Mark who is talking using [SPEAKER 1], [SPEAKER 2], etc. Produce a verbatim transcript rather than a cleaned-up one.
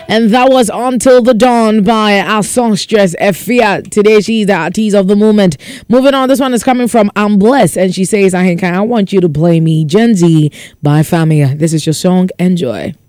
[SPEAKER 1] And that was Until the Dawn by our songstress Efia. Today she's the artist of the moment. Moving on, this one is coming from I'm Blessed, and she says, I want you to play me Gen Z by Famia. This is your song. Enjoy.